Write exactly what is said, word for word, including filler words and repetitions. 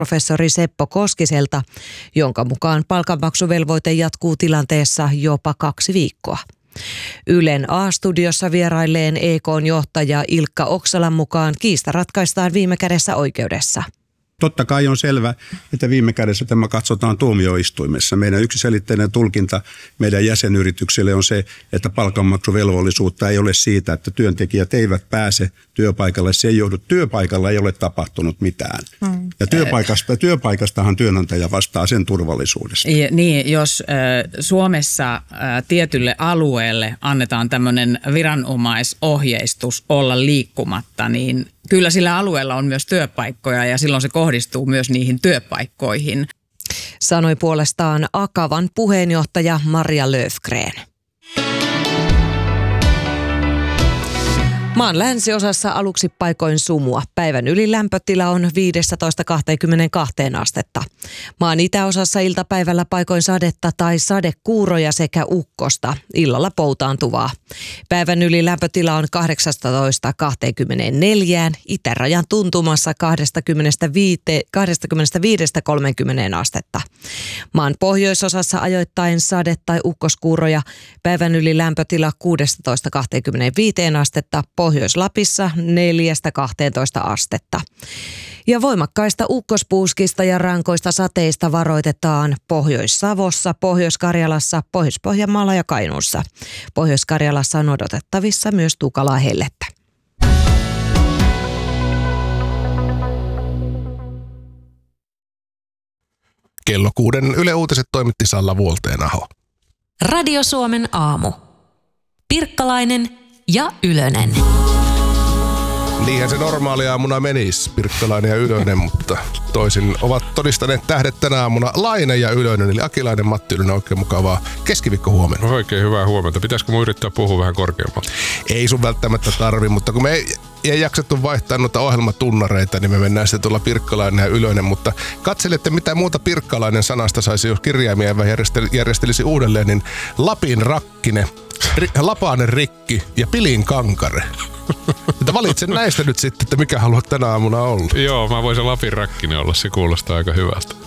professori Seppo Koskiselta, jonka mukaan palkanmaksuvelvoite jatkuu tilanteessa jopa kaksi viikkoa. Ylen A-studiossa vierailleen E K:n johtaja Ilkka Oksalan mukaan kiista ratkaistaan viime kädessä oikeudessa. Totta kai on selvä, että viime kädessä tämä katsotaan tuomioistuimessa. Meidän yksiselitteinen tulkinta meidän jäsenyrityksille on se, että palkanmaksuvelvollisuutta ei ole siitä, että työntekijät eivät pääse työpaikalle. Se ei johdu, työpaikalla ei ole tapahtunut mitään. Hmm. Ja työpaikasta, työpaikastahan työnantaja vastaa sen turvallisuudesta. Ja, niin, jos äh, Suomessa äh, tietylle alueelle annetaan tämmöinen viranomaisohjeistus olla liikkumatta, niin kyllä sillä alueella on myös työpaikkoja ja silloin se kohdistuu myös niihin työpaikkoihin. Sanoi puolestaan Akavan puheenjohtaja Maria Löfgren. Maan länsiosassa aluksi paikoin sumua. Päivän ylilämpötila on viisitoista kaksikymmentäkaksi astetta. Maan itäosassa iltapäivällä paikoin sadetta tai sadekuuroja sekä ukkosta. Illalla poutaantuvaa. Päivän ylilämpötila on kahdeksasta kaksikymmentäneljään, itärajan tuntumassa kaksikymmentäviisi kolmekymmentä astetta. Maan pohjoisosassa ajoittain sade- tai ukkoskuuroja. Päivän ylilämpötila kuusitoista kaksikymmentäviisi astetta. Pohjois-Lapissa neljästä kahteentoista astetta. Ja voimakkaista ukkospuuskista ja rankoista sateista varoitetaan Pohjois-Savossa, Pohjois-Karjalassa, Pohjois-Pohjanmaalla ja Kainuussa. Pohjois-Karjalassa on odotettavissa myös tukalaa hellettä. Kello kuuden Yle Uutiset toimitti Salla Vuolteenaho. Radio Suomen aamu. Pirkkalainen ja Ylönen. Niinhän se normaali aamuna menisi, Pirkkalainen ja Ylönen, mutta toisin ovat todistaneet tähdet tänä aamuna Laine ja Ylönen, eli Akilainen, Matti Ylönen. Oikein mukavaa keskiviikko huomenna. Oikein hyvää huomenta. Pitäisikö mun yrittää puhua vähän korkeampaa? Ei sun välttämättä tarvi, mutta kun me ei, ei jaksettu vaihtaa noita ohjelmatunnareita, niin me mennään sitten tuolla Pirkkalainen ja Ylönen, mutta katselette mitä muuta Pirkkalainen sanasta saisi, jos kirjaimia järjestel, järjestelisi uudelleen, niin Lapin rakkine, ri, Lapanen rikki ja Pilin kankare. Että valitsen näistä nyt sitten, että mikä haluat tänä aamuna olla. Joo, mä voisin Lapin rakkinen olla, se kuulostaa aika hyvältä.